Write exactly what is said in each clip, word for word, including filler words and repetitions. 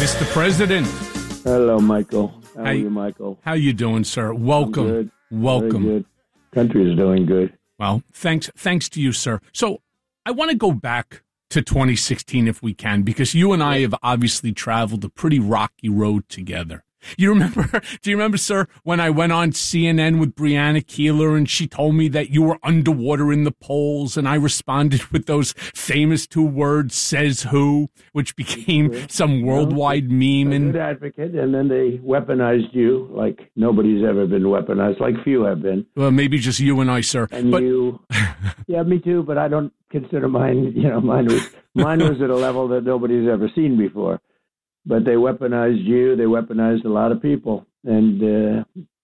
Mister President. Hello, Michael. How, How are you, Michael? How you doing, sir? Welcome. I'm good. Welcome. Very good. Country is doing good. Well, thanks thanks to you, sir. So I want to go back to twenty sixteen if we can, because you and I have obviously traveled a pretty rocky road together. You remember, do you remember, sir, when I went on C N N with Brianna Keeler and she told me that you were underwater in the polls, and I responded with those famous two words, says who, which became some worldwide meme. A And good advocate, and then they weaponized you like nobody's ever been weaponized, like few have been. Well, maybe just you and I, sir. And but, you, yeah, me too, but I don't consider mine, you know, mine was, mine was at a level that nobody's ever seen before. But they weaponized you. They weaponized a lot of people, and uh,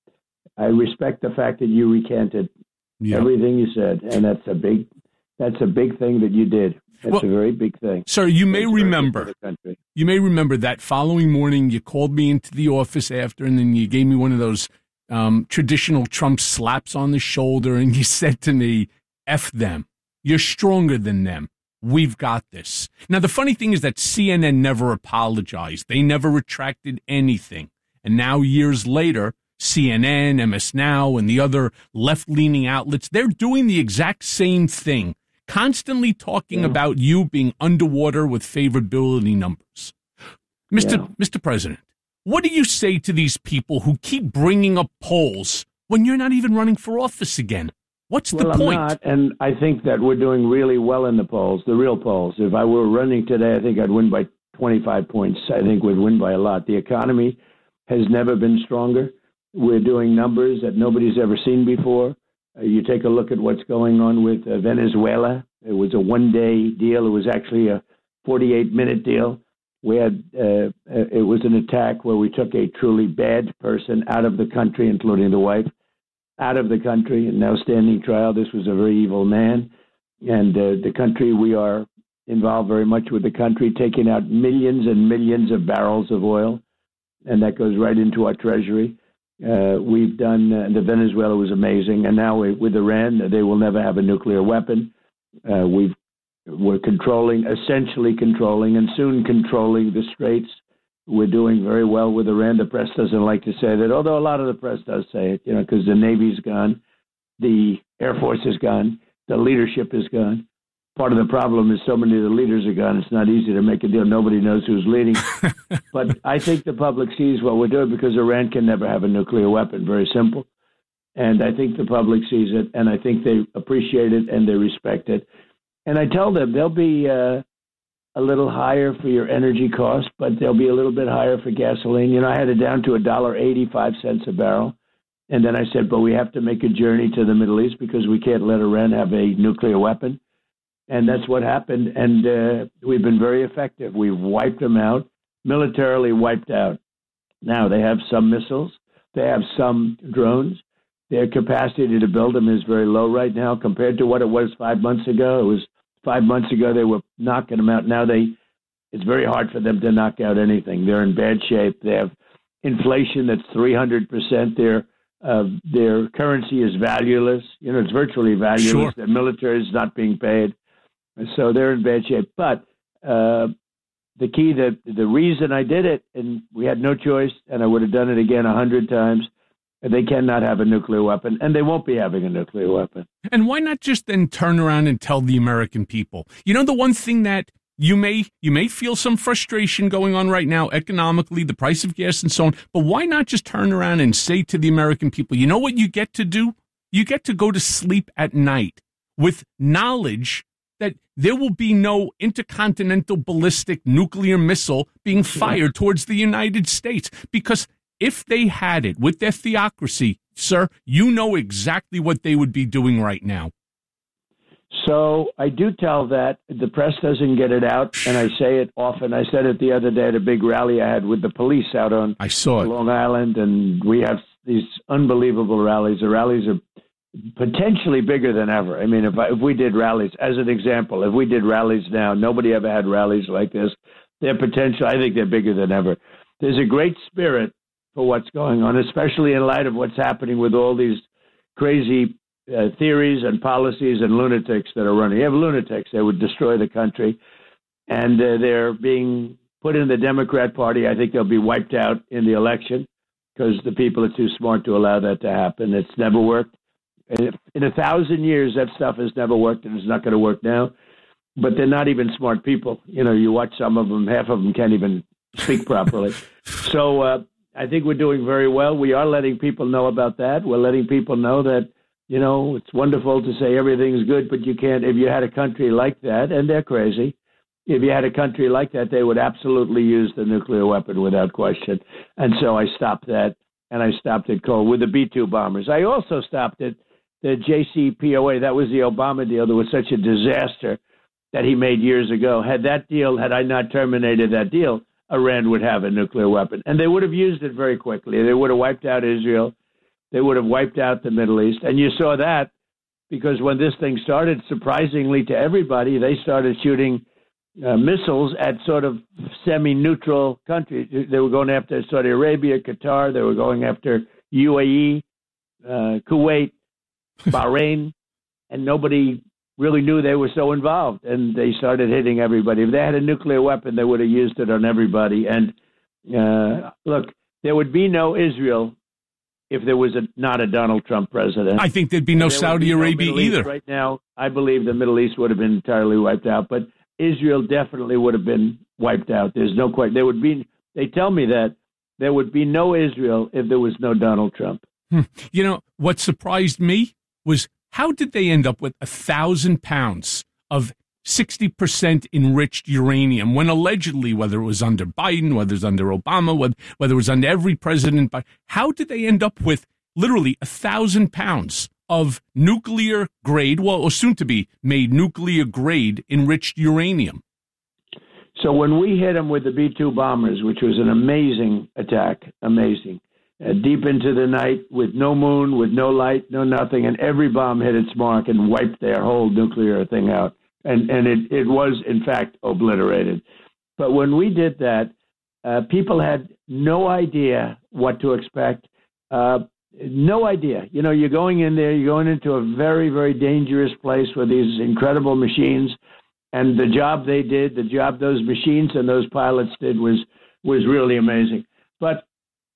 I respect the fact that you recanted yeah. everything you said, and that's a big, that's a big thing that you did. That's well, a very big thing. Sir, you may it's remember. You may remember that following morning you called me into the office after, and then you gave me one of those um, traditional Trump slaps on the shoulder, and you said to me, "F them. You're stronger than them. We've got this." Now, the funny thing is that C N N never apologized. They never retracted anything. And now, years later, C N N, M S Now, and the other left-leaning outlets, they're doing the exact same thing, constantly talking yeah. about you being underwater with favorability numbers. Mister Yeah. Mister President, what do you say to these people who keep bringing up polls when you're not even running for office again? What's the well, point? I'm not, and I think that we're doing really well in the polls, the real polls. If I were running today, I think I'd win by twenty-five points. I think we'd win by a lot. The economy has never been stronger. We're doing numbers that nobody's ever seen before. Uh, you take a look at what's going on with uh, Venezuela. It was a one-day deal. It was actually a forty-eight minute deal. We had uh, it was an attack where we took a truly bad person out of the country, including the wife, out of the country, and now standing trial. This was a very evil man. And uh, the country, we are involved very much with the country, taking out millions and millions of barrels of oil, and that goes right into our treasury. Uh, we've done, uh, the Venezuela was amazing, and now we, with Iran, they will never have a nuclear weapon. Uh, we've, we're controlling, essentially controlling, and soon controlling the Straits. We're doing very well with Iran. The press doesn't like to say that, although a lot of the press does say it, you know, because the Navy's gone, the Air Force is gone, the leadership is gone. Part of the problem is so many of the leaders are gone, it's not easy to make a deal. Nobody knows who's leading. But I think the public sees what we're doing because Iran can never have a nuclear weapon. Very simple. And I think the public sees it, and I think they appreciate it and they respect it. And I tell them they'll be uh, a little higher for your energy costs, but they'll be a little bit higher for gasoline. You know, I had it down to one dollar and eighty-five cents a barrel. And then I said, but we have to make a journey to the Middle East because we can't let Iran have a nuclear weapon. And that's what happened. And uh, we've been very effective. We've wiped them out, militarily wiped out. Now, they have some missiles. They have some drones. Their capacity to build them is very low right now compared to what it was five months ago. It was five months ago they were knocking them out. Now they, it's very hard for them to knock out anything. They're in bad shape. They have inflation that's three hundred percent. Their uh, their currency is valueless. You know, it's virtually valueless. Sure. Their military is not being paid. So they're in bad shape. But uh, the key, that the reason I did it, and we had no choice, and I would have done it again a hundred times, they cannot have a nuclear weapon, and they won't be having a nuclear weapon. And why not just then turn around and tell the American people? You know, the one thing that you may you may feel some frustration going on right now economically, the price of gas and so on, but why not just turn around and say to the American people, you know what you get to do? You get to go to sleep at night with knowledge that there will be no intercontinental ballistic nuclear missile being fired towards the United States. Because if they had it with their theocracy, sir, you know exactly what they would be doing right now. So I do tell that. The press doesn't get it out, and I say it often. I said it the other day at a big rally I had with the police out on I saw it. Long Island, and we have these unbelievable rallies. The rallies are potentially bigger than ever. I mean, if I, if we did rallies, as an example, if we did rallies now, nobody ever had rallies like this. They're potential. I think they're bigger than ever. There's a great spirit for what's going on, especially in light of what's happening with all these crazy uh, theories and policies and lunatics that are running. You have lunatics that would destroy the country, and uh, they're being put in the Democrat Party, I think they'll be wiped out in the election because the people are too smart to allow that to happen. It's never worked. In a thousand years, that stuff has never worked, and it's not going to work now. But they're not even smart people. You know, you watch some of them, half of them can't even speak properly. So uh, I think we're doing very well. We are letting people know about that. We're letting people know that, you know, it's wonderful to say everything's good, but you can't. If you had a country like that, and they're crazy, if you had a country like that, they would absolutely use the nuclear weapon without question. And so I stopped that, and I stopped it cold with the B two bombers. I also stopped it. The J C P O A, that was the Obama deal. That was such a disaster that he made years ago. Had that deal, had I not terminated that deal, Iran would have a nuclear weapon. And they would have used it very quickly. They would have wiped out Israel. They would have wiped out the Middle East. And you saw that because when this thing started, surprisingly to everybody, they started shooting uh, missiles at sort of semi-neutral countries. They were going after Saudi Arabia, Qatar. They were going after U A E, uh, Kuwait, Bahrain, and nobody really knew they were so involved, and they started hitting everybody. If they had a nuclear weapon, they would have used it on everybody. And uh, look, there would be no Israel if there was a, not a Donald Trump president. I think there'd be no Saudi Arabia no either. Right now, I believe the Middle East would have been entirely wiped out, but Israel definitely would have been wiped out. There's no question. There would be. They tell me that there would be no Israel if there was no Donald Trump. Hmm. You know, what surprised me was how did they end up with a thousand pounds of sixty percent enriched uranium when allegedly, whether it was under Biden, whether it was under Obama, whether, whether it was under every president, but how did they end up with literally a thousand pounds of nuclear grade, well, or soon to be made nuclear grade enriched uranium? So when we hit them with the B two bombers, which was an amazing attack, amazing, Uh, deep into the night with no moon, with no light, no nothing, and every bomb hit its mark and wiped their whole nuclear thing out. And and it, it was, in fact, obliterated. But when we did that, uh, people had no idea what to expect, uh, no idea. You know, you're going in there, you're going into a very, very dangerous place with these incredible machines, and the job they did, the job those machines and those pilots did was was really amazing. But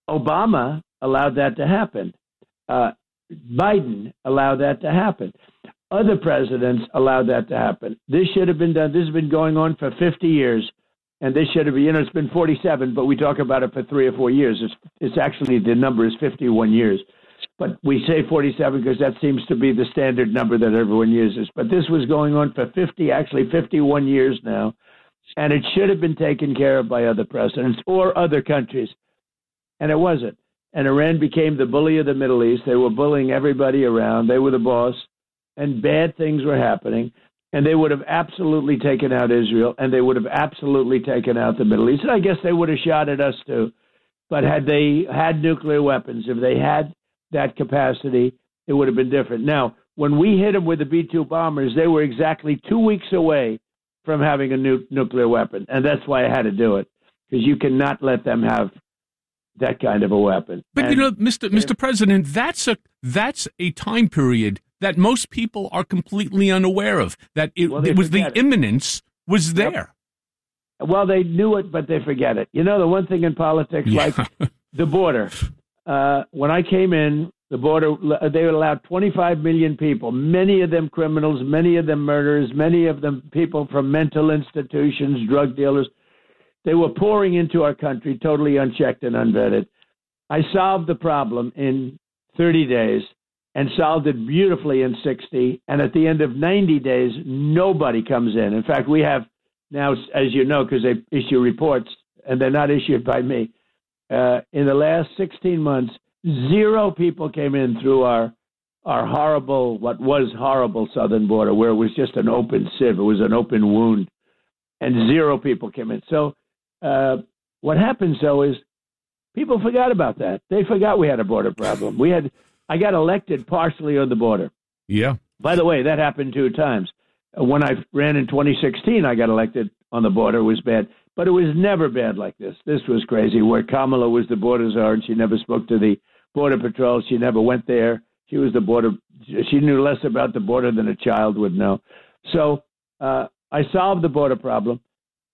Obama allowed that to happen. Uh, Biden allowed that to happen. Other presidents allowed that to happen. This should have been done. This has been going on for fifty years, and this should have been, you know, it's been forty-seven, but we talk about it for three or four years. It's, it's actually, the number is fifty-one years. But we say forty-seven because that seems to be the standard number that everyone uses. But this was going on for fifty, actually fifty-one years now, and it should have been taken care of by other presidents or other countries. And it wasn't. And Iran became the bully of the Middle East. They were bullying everybody around. They were the boss. And bad things were happening. And they would have absolutely taken out Israel. And they would have absolutely taken out the Middle East. And I guess they would have shot at us too. But had they had nuclear weapons, if they had that capacity, it would have been different. Now, when we hit them with the B two bombers, they were exactly two weeks away from having a nu- nuclear weapon. And that's why I had to do it. Because you cannot let them have that kind of a weapon. But and, you know, Mister Mister President, that's a that's a time period that most people are completely unaware of. That it, well, it was the it. imminence was there. Yep. Well, they knew it, but they forget it. You know, the one thing in politics, yeah. like the border. Uh, when I came in, the border, they allowed twenty-five million people, many of them criminals, many of them murderers, many of them people from mental institutions, drug dealers. They were pouring into our country totally unchecked and unvetted. I solved the problem in thirty days and solved it beautifully in sixty. And at the end of ninety days, nobody comes in. In fact, we have now, as you know, because they issue reports, and they're not issued by me, uh, in the last sixteen months, zero people came in through our our horrible, what was horrible southern border, where it was just an open sieve. It was an open wound. And zero people came in. So Uh, what happens, though, is people forgot about that. They forgot we had a border problem. We had, I got elected partially on the border. Yeah. By the way, that happened two times. When I ran in twenty sixteen, I got elected on the border. It was bad. But it was never bad like this. This was crazy, where Kamala was the border czar, and she never spoke to the Border Patrol. She never went there. She was the border. She knew less about the border than a child would know. So uh, I solved the border problem.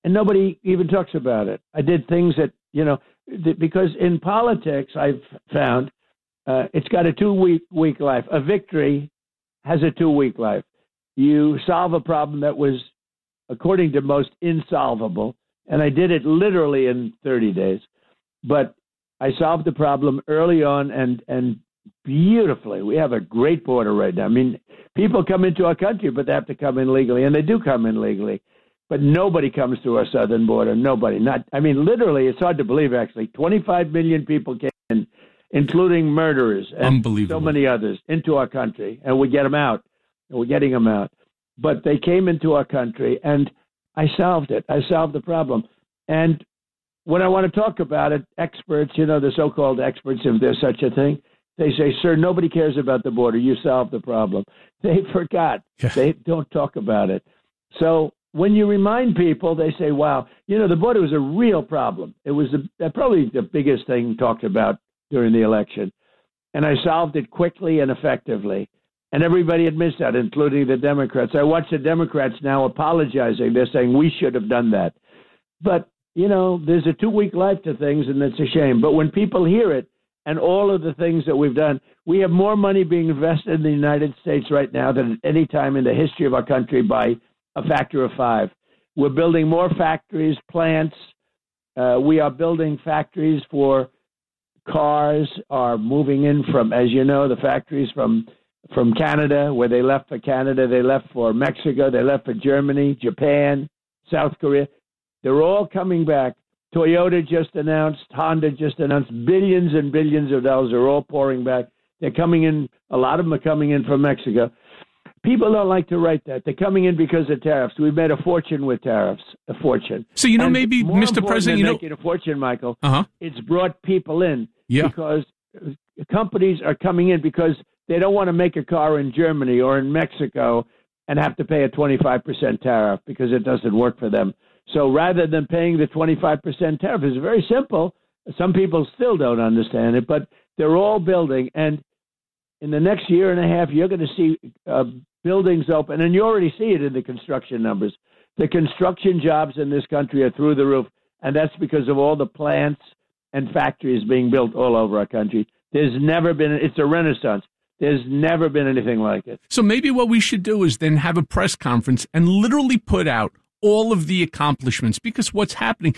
and nobody even talks about it. I did things that, you know, th- because in politics, I've found uh, it's got a two-week week life. A victory has a two-week life. You solve a problem that was, according to most, insolvable, and I did it literally in thirty days. But I solved the problem early on and, and beautifully. We have a great border right now. I mean, people come into our country, but they have to come in legally, and they do come in legally. But nobody comes to our southern border. Nobody. Not. I mean, literally, it's hard to believe, actually. twenty-five million people came in, including murderers and so many others, into our country, and we get them out. We're getting them out. But they came into our country, and I solved it. I solved the problem. And when I want to talk about it, experts, you know, the so-called experts, if there's such a thing, they say, sir, nobody cares about the border. You solved the problem. They forgot. Yeah. They don't talk about it. So when you remind people, they say, wow, you know, the border was a real problem. It was a, probably the biggest thing talked about during the election. And I solved it quickly and effectively. And everybody admits that, including the Democrats. I watch the Democrats now apologizing. They're saying we should have done that. But, you know, there's a two-week life to things, and it's a shame. But when people hear it and all of the things that we've done, we have more money being invested in the United States right now than at any time in the history of our country by a factor of five. We're building more factories, plants. Uh, we are building factories for cars are moving in from, as you know, the factories from from Canada, where they left for Canada, they left for Mexico, they left for Germany, Japan, South Korea. They're all coming back. Toyota just announced, Honda just announced, billions and billions of dollars are all pouring back. They're coming in, a lot of them are coming in from Mexico. People don't like to write that. They're coming in because of tariffs. We've made a fortune with tariffs, a fortune. So, you know, and maybe, Mister President, you know, making a fortune, Michael, uh-huh. it's brought people in yeah. because companies are coming in because they don't want to make a car in Germany or in Mexico and have to pay a twenty-five percent tariff because it doesn't work for them. So rather than paying the twenty-five percent tariff, it's very simple. Some people still don't understand it, but they're all building. And in the next year and a half, you're going to see uh, buildings open, and you already see it in the construction numbers. The construction jobs in this country are through the roof, and that's because of all the plants and factories being built all over our country. There's never been, it's a renaissance. There's never been anything like it. So maybe what we should do is then have a press conference and literally put out all of the accomplishments, because what's happening,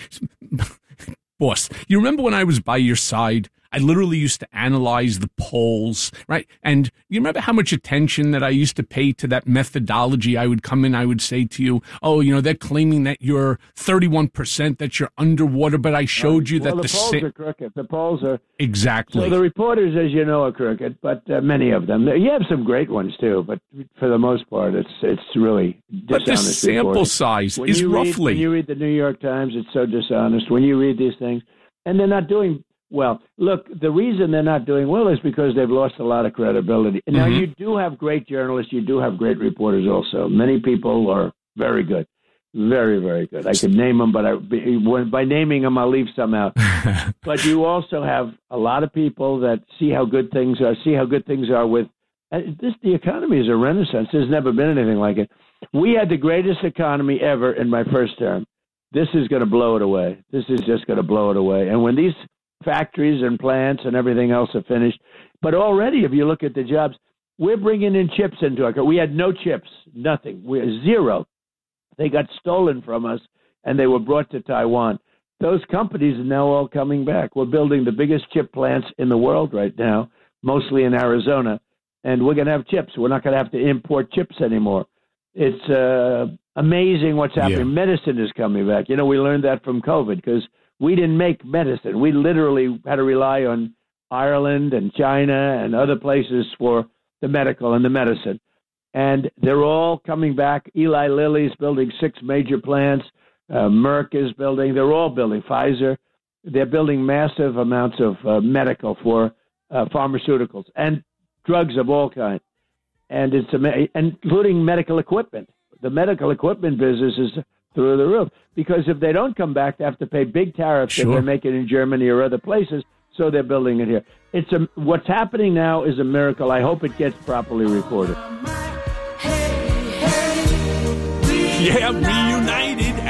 boss, you remember when I was by your side, I literally used to analyze the polls, right? And you remember how much attention that I used to pay to that methodology? I would come in, I would say to you, oh, you know, they're claiming that you're thirty-one percent, that you're underwater, but I showed you well, that the, the polls sa- are crooked. The polls are exactly. So the reporters, as you know, are crooked, but uh, many of them. You have some great ones too, but for the most part, it's it's really dishonest. But the sample reporting. size when is you roughly. Read, when you read the New York Times, it's so dishonest. When you read these things, and they're not doing well. Look, the reason they're not doing well is because they've lost a lot of credibility. And now, mm-hmm. you do have great journalists. You do have great reporters also. Many people are very good. Very, very good. I could name them, but I, by naming them, I'll leave some out. But you also have a lot of people that see how good things are, see how good things are with this. The economy is a renaissance. There's never been anything like it. We had the greatest economy ever in my first term. This is going to blow it away. This is just going to blow it away. And when these factories and plants and everything else are finished, but already, if you look at the jobs, we're bringing in chips into our country. We had no chips, nothing. We're zero. They got stolen from us, and they were brought to Taiwan. Those companies are now all coming back. We're building the biggest chip plants in the world right now, mostly in Arizona, and we're going to have chips. We're not going to have to import chips anymore. It's uh, amazing what's happening. Yeah. Medicine is coming back. You know, we learned that from COVID because we didn't make medicine. We literally had to rely on Ireland and China and other places for the medical and the medicine. And they're all coming back. Eli Lilly's building six major plants. Uh, Merck is building. They're all building. Pfizer. They're building massive amounts of uh, medical for uh, pharmaceuticals and drugs of all kinds. And it's ama- including medical equipment. The medical equipment business is through the roof because if they don't come back, they have to pay big tariffs sure. if they make it in Germany or other places. So they're building it here. It's a, what's happening now is a miracle. I hope it gets properly reported. Yeah, reunited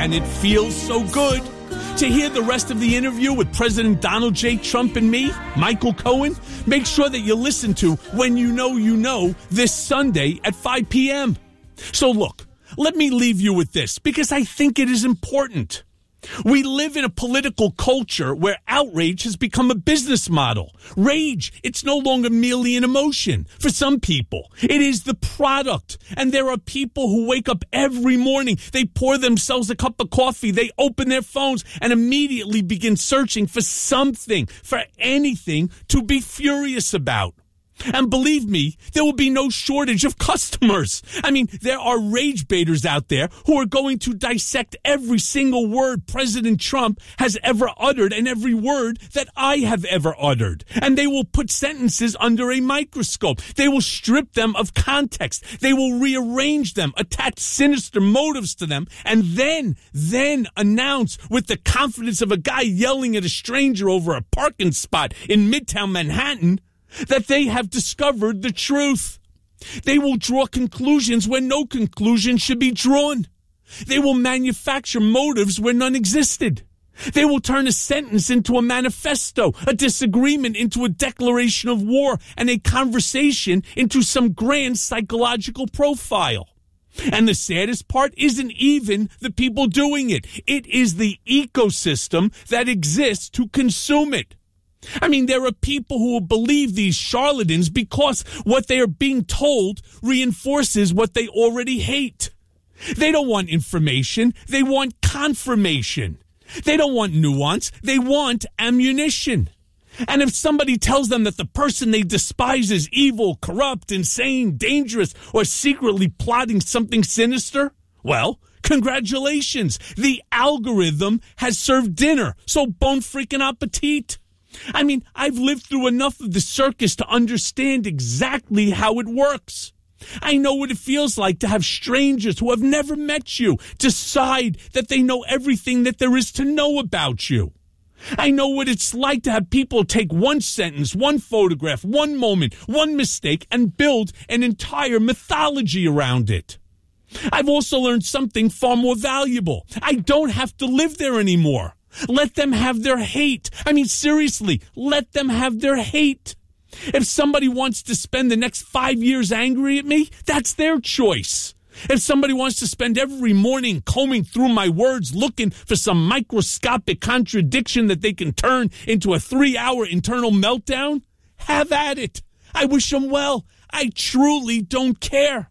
and it feels so good. To hear the rest of the interview with President Donald J. Trump and me, Michael Cohen, make sure that you listen to When You Know You Know this Sunday at five p.m. So look, let me leave you with this because I think it is important. We live in a political culture where outrage has become a business model. Rage, it's no longer merely an emotion. For some people, it is the product. And there are people who wake up every morning, they pour themselves a cup of coffee, they open their phones and immediately begin searching for something, for anything to be furious about. And believe me, there will be no shortage of customers. I mean, there are rage baiters out there who are going to dissect every single word President Trump has ever uttered and every word that I have ever uttered. And they will put sentences under a microscope. They will strip them of context. They will rearrange them, attach sinister motives to them, and then, then announce with the confidence of a guy yelling at a stranger over a parking spot in Midtown Manhattan that they have discovered the truth. They will draw conclusions where no conclusion should be drawn. They will manufacture motives where none existed. They will turn a sentence into a manifesto, a disagreement into a declaration of war, and a conversation into some grand psychological profile. And the saddest part isn't even the people doing it. It is the ecosystem that exists to consume it. I mean, there are people who will believe these charlatans because what they are being told reinforces what they already hate. They don't want information. They want confirmation. They don't want nuance. They want ammunition. And if somebody tells them that the person they despise is evil, corrupt, insane, dangerous, or secretly plotting something sinister, well, congratulations. The algorithm has served dinner, so bon freaking appetit. I mean, I've lived through enough of the circus to understand exactly how it works. I know what it feels like to have strangers who have never met you decide that they know everything that there is to know about you. I know what it's like to have people take one sentence, one photograph, one moment, one mistake, and build an entire mythology around it. I've also learned something far more valuable. I don't have to live there anymore. Let them have their hate. I mean, seriously, let them have their hate. If somebody wants to spend the next five years angry at me, that's their choice. If somebody wants to spend every morning combing through my words looking for some microscopic contradiction that they can turn into a three-hour internal meltdown, have at it. I wish them well. I truly don't care.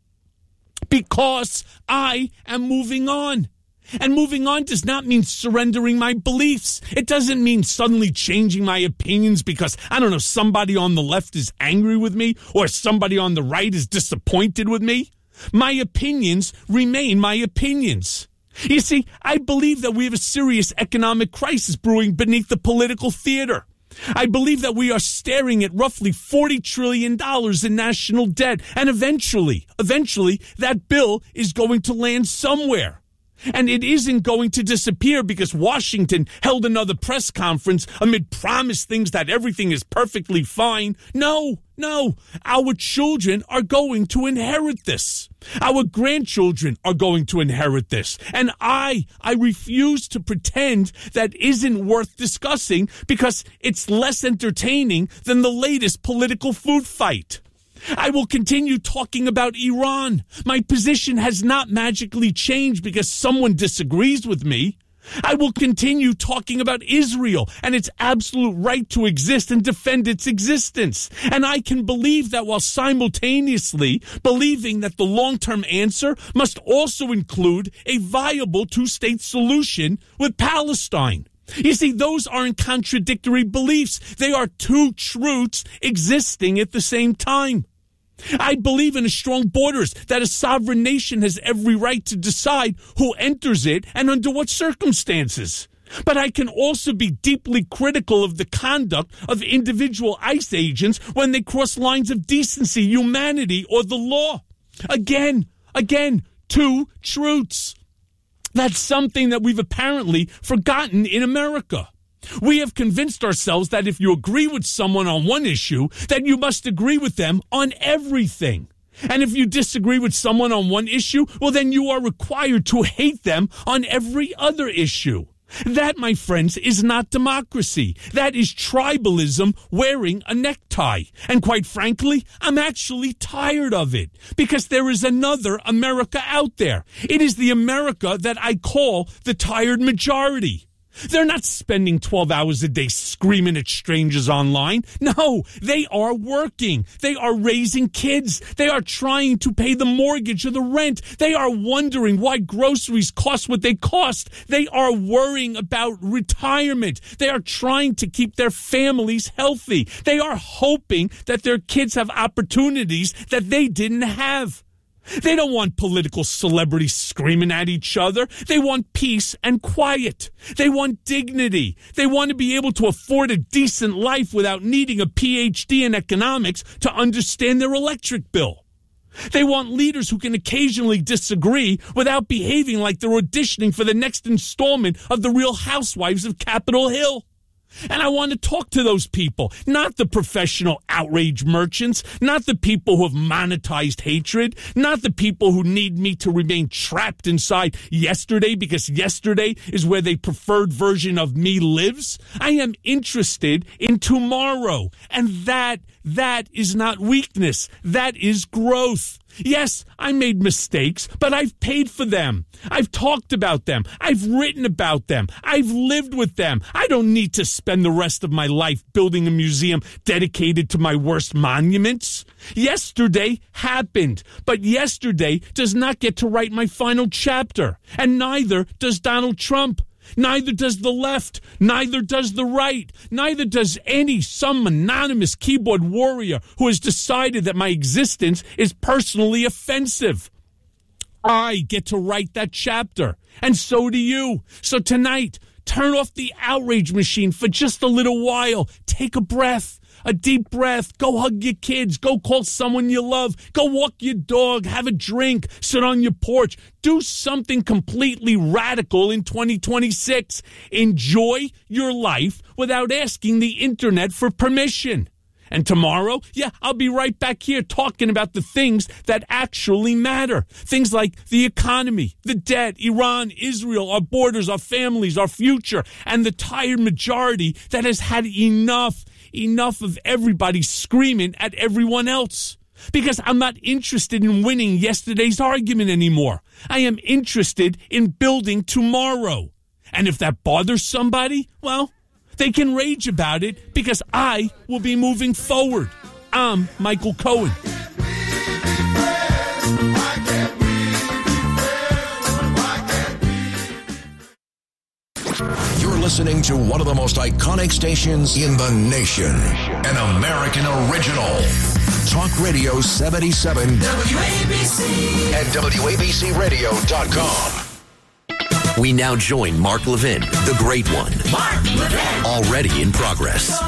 Because I am moving on. And moving on does not mean surrendering my beliefs. It doesn't mean suddenly changing my opinions because, I don't know, somebody on the left is angry with me or somebody on the right is disappointed with me. My opinions remain my opinions. You see, I believe that we have a serious economic crisis brewing beneath the political theater. I believe that we are staring at roughly forty trillion dollars in national debt, and eventually, eventually, that bill is going to land somewhere. And it isn't going to disappear because Washington held another press conference amid promised things that everything is perfectly fine. No, no. Our children are going to inherit this. Our grandchildren are going to inherit this. And I, I refuse to pretend that isn't worth discussing because it's less entertaining than the latest political food fight. I will continue talking about Iran. My position has not magically changed because someone disagrees with me. I will continue talking about Israel and its absolute right to exist and defend its existence. And I can believe that while simultaneously believing that the long-term answer must also include a viable two-state solution with Palestine. You see, those aren't contradictory beliefs. They are two truths existing at the same time. I believe in a strong borders, that a sovereign nation has every right to decide who enters it and under what circumstances. But I can also be deeply critical of the conduct of individual ICE agents when they cross lines of decency, humanity, or the law. Again, again, two truths. That's something that we've apparently forgotten in America. We have convinced ourselves that if you agree with someone on one issue, that you must agree with them on everything. And if you disagree with someone on one issue, well, then you are required to hate them on every other issue. That, my friends, is not democracy. That is tribalism wearing a necktie. And quite frankly, I'm actually tired of it because there is another America out there. It is the America that I call the tired majority. They're not spending twelve hours a day screaming at strangers online. No, they are working. They are raising kids. They are trying to pay the mortgage or the rent. They are wondering why groceries cost what they cost. They are worrying about retirement. They are trying to keep their families healthy. They are hoping that their kids have opportunities that they didn't have. They don't want political celebrities screaming at each other. They want peace and quiet. They want dignity. They want to be able to afford a decent life without needing a P H D in economics to understand their electric bill. They want leaders who can occasionally disagree without behaving like they're auditioning for the next installment of The Real Housewives of Capitol Hill. And I want to talk to those people, not the professional outrage merchants, not the people who have monetized hatred, not the people who need me to remain trapped inside yesterday because yesterday is where the preferred version of me lives. I am interested in tomorrow. And that, that is not weakness. That is growth. Yes, I made mistakes, but I've paid for them. I've talked about them. I've written about them. I've lived with them. I don't need to spend the rest of my life building a museum dedicated to my worst monuments. Yesterday happened, but yesterday does not get to write my final chapter, and neither does Donald Trump. Neither does the left. Neither does the right. Neither does any some anonymous keyboard warrior who has decided that my existence is personally offensive. I get to write that chapter, and so do you. So tonight, turn off the outrage machine for just a little while. Take a breath. A deep breath. Go hug your kids. Go call someone you love. Go walk your dog. Have a drink. Sit on your porch. Do something completely radical in twenty twenty-six. Enjoy your life without asking the internet for permission. And tomorrow, yeah, I'll be right back here talking about the things that actually matter. Things like the economy, the debt, Iran, Israel, our borders, our families, our future, and the tired majority that has had enough, enough of everybody screaming at everyone else. Because I'm not interested in winning yesterday's argument anymore. I am interested in building tomorrow. And if that bothers somebody, well, they can rage about it because I will be moving forward. I'm Michael Cohen. You're listening to one of the most iconic stations in the nation. An American original. Talk Radio seventy-seven W A B C and W A B C radio dot com. We now join Mark Levin, the great one. Mark Levin. Already in progress.